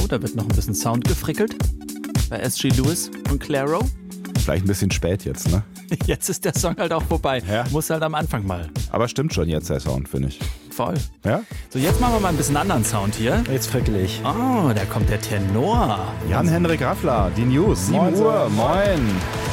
Oh, da wird noch ein bisschen Sound gefrickelt bei S.G. Lewis und Clairo. Vielleicht ein bisschen spät jetzt, ne? Jetzt ist der Song halt auch vorbei. Ja. Muss halt am Anfang mal. Aber stimmt schon jetzt der Sound, finde ich. Voll. Ja? So, jetzt machen wir mal ein bisschen anderen Sound hier. Jetzt frickel ich. Oh, da kommt der Tenor. Jan-Henrik Raffler, die News, 7 Uhr, moin.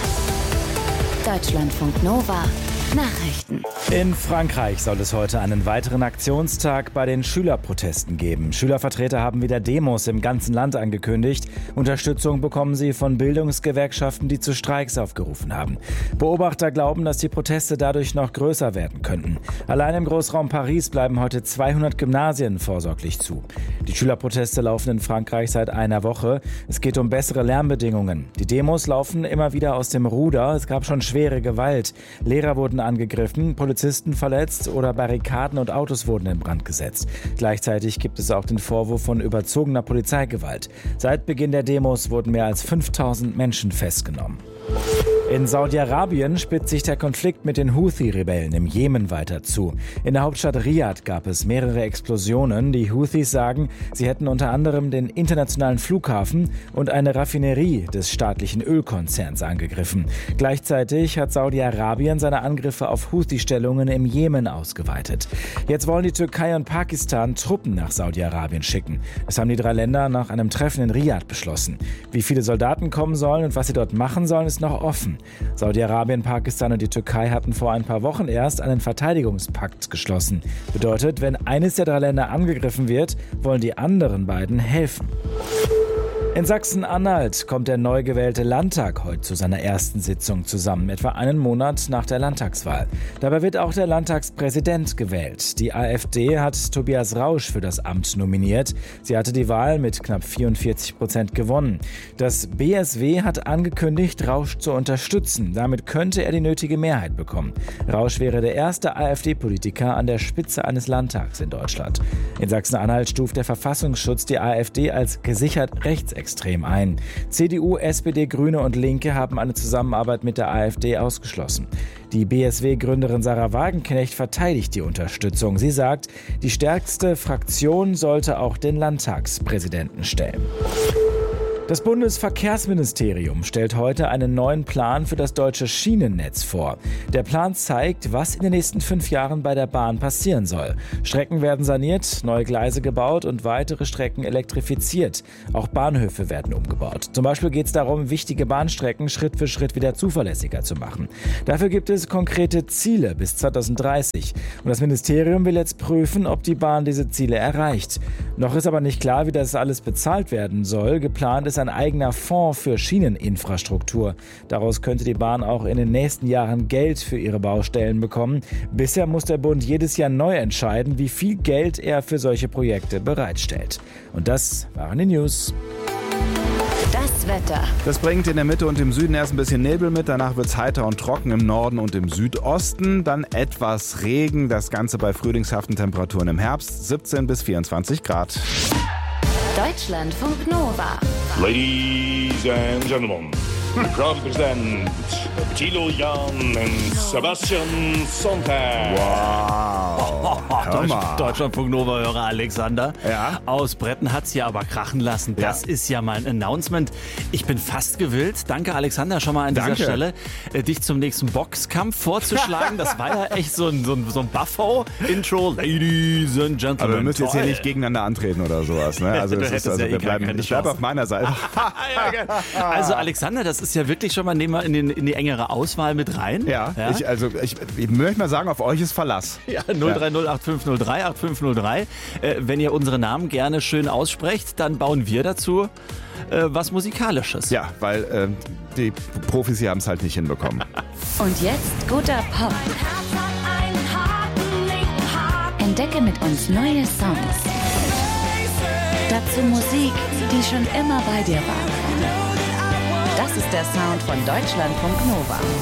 Deutschlandfunk Nova. Nachrichten. In Frankreich soll es heute einen weiteren Aktionstag bei den Schülerprotesten geben. Schülervertreter haben wieder Demos im ganzen Land angekündigt. Unterstützung bekommen sie von Bildungsgewerkschaften, die zu Streiks aufgerufen haben. Beobachter glauben, dass die Proteste dadurch noch größer werden könnten. Allein im Großraum Paris bleiben heute 200 Gymnasien vorsorglich zu. Die Schülerproteste laufen in Frankreich seit einer Woche. Es geht um bessere Lernbedingungen. Die Demos laufen immer wieder aus dem Ruder. Es gab schon schwere Gewalt. Lehrer wurden angegriffen, Polizisten verletzt oder Barrikaden und Autos wurden in Brand gesetzt. Gleichzeitig gibt es auch den Vorwurf von überzogener Polizeigewalt. Seit Beginn der Demos wurden mehr als 5000 Menschen festgenommen. In Saudi-Arabien spitzt sich der Konflikt mit den Houthi-Rebellen im Jemen weiter zu. In der Hauptstadt Riad gab es mehrere Explosionen. Die Houthis sagen, sie hätten unter anderem den internationalen Flughafen und eine Raffinerie des staatlichen Ölkonzerns angegriffen. Gleichzeitig hat Saudi-Arabien seine Angriffe auf Houthi-Stellungen im Jemen ausgeweitet. Jetzt wollen die Türkei und Pakistan Truppen nach Saudi-Arabien schicken. Das haben die 3 Länder nach einem Treffen in Riad beschlossen. Wie viele Soldaten kommen sollen und was sie dort machen sollen, ist noch offen. Saudi-Arabien, Pakistan und die Türkei hatten vor ein paar Wochen erst einen Verteidigungspakt geschlossen. Bedeutet, wenn eines der 3 Länder angegriffen wird, wollen die anderen beiden helfen. In Sachsen-Anhalt kommt der neu gewählte Landtag heute zu seiner ersten Sitzung zusammen, etwa einen Monat nach der Landtagswahl. Dabei wird auch der Landtagspräsident gewählt. Die AfD hat Tobias Rausch für das Amt nominiert. Sie hatte die Wahl mit knapp 44% gewonnen. Das BSW hat angekündigt, Rausch zu unterstützen. Damit könnte er die nötige Mehrheit bekommen. Rausch wäre der erste AfD-Politiker an der Spitze eines Landtags in Deutschland. In Sachsen-Anhalt stuft der Verfassungsschutz die AfD als gesichert rechtsextrem ein. CDU, SPD, Grüne und Linke haben eine Zusammenarbeit mit der AfD ausgeschlossen. Die BSW-Gründerin Sarah Wagenknecht verteidigt die Unterstützung. Sie sagt, die stärkste Fraktion sollte auch den Landtagspräsidenten stellen. Das Bundesverkehrsministerium stellt heute einen neuen Plan für das deutsche Schienennetz vor. Der Plan zeigt, was in den nächsten 5 Jahren bei der Bahn passieren soll. Strecken werden saniert, neue Gleise gebaut und weitere Strecken elektrifiziert. Auch Bahnhöfe werden umgebaut. Zum Beispiel geht es darum, wichtige Bahnstrecken Schritt für Schritt wieder zuverlässiger zu machen. Dafür gibt es konkrete Ziele bis 2030. Und das Ministerium will jetzt prüfen, ob die Bahn diese Ziele erreicht. Noch ist aber nicht klar, wie das alles bezahlt werden soll. Geplant ist ein eigener Fonds für Schieneninfrastruktur. Daraus könnte die Bahn auch in den nächsten Jahren Geld für ihre Baustellen bekommen. Bisher muss der Bund jedes Jahr neu entscheiden, wie viel Geld er für solche Projekte bereitstellt. Und das waren die News. Das Wetter. Das bringt in der Mitte und im Süden erst ein bisschen Nebel mit. Danach wird es heiter und trocken im Norden und im Südosten. Dann etwas Regen. Das Ganze bei frühlingshaften Temperaturen im Herbst. 17 bis 24 Grad. Deutschlandfunk Nova. Ladies and gentlemen, we proudly present Thilo Jahn and Sebastian Sonntag. Wow. Hör mal. Deutschlandfunk Nova-Hörer Alexander Ja? aus Bretten hat's hier aber krachen lassen. Das ist ja mal ein Announcement. Ich bin fast gewillt. Danke, Alexander, schon mal an dieser Stelle, dich zum nächsten Boxkampf vorzuschlagen. Das war ja echt so ein Buffo-Intro. Ladies and Gentlemen. Aber wir müssen jetzt hier nicht gegeneinander antreten oder sowas. Ne? Also, ich bleibe auf meiner Seite. Also Alexander, das ist ja wirklich schon mal, nehmen wir in die engere Auswahl mit rein. Ja? Ich möchte mal sagen, auf euch ist Verlass. Ja, 0308503 8503. Wenn ihr unsere Namen gerne schön aussprecht, dann bauen wir dazu was Musikalisches. Ja, weil die Profis hier haben es halt nicht hinbekommen. Und jetzt guter Pop. Entdecke mit uns neue Songs. Dazu Musik, die schon immer bei dir war. Das ist der Sound von Deutschlandfunk Nova.